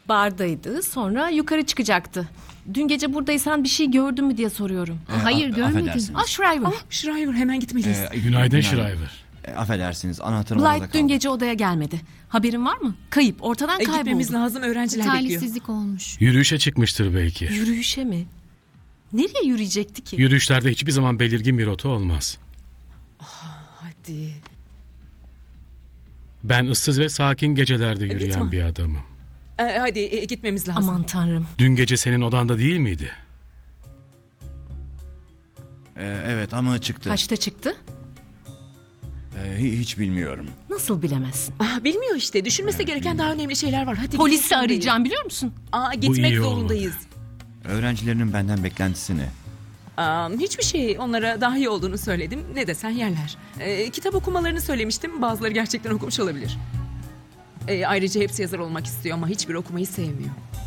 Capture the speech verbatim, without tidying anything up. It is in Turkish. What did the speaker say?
bardaydı, sonra yukarı çıkacaktı. Dün gece buradaysan bir şey gördün mü diye soruyorum. Ee, Hayır, a- görmedim. affedersiniz. Ah Shriver. Ah Shriver, hemen gitmeliyiz. Ee, Günaydın günaydın. Shriver. E, affedersiniz, anahtarım orada Blight kaldı. dün gece odaya gelmedi. Haberin var mı? Kayıp, ortadan E, kayboldu. gitmemiz lazım, öğrenciler bekliyor. Talihsizlik olmuş. Yürüyüşe çıkmıştır belki. Yürüyüşe mi? Nereye yürüyecekti ki? Yürüyüşlerde hiçbir zaman belirgin bir rota olmaz. Hadi. Ben ıssız ve sakin gecelerde yürüyen lütfen. bir adamım. E, hadi e, gitmemiz lazım. Aman tanrım. Dün gece senin odanda değil miydi? Ee, evet ama çıktı. Kaçta çıktı? Ee, hi- hiç bilmiyorum. Nasıl bilemezsin? Ah, bilmiyor işte. Düşünmesi gereken daha önemli şeyler var. Hadi Polisi gitmek zorundayız. arayacağım biliyor musun? Aa, gitmek iyi zorundayız. Öğrencilerinin benden beklentisi ne? Aa, hiçbir şey, onlara daha iyi olduğunu söyledim. Ne desen yerler. Ee, kitap okumalarını söylemiştim. Bazıları gerçekten okumuş olabilir. Ee, ayrıca hepsi yazar olmak istiyor ama hiçbir okumayı sevmiyor.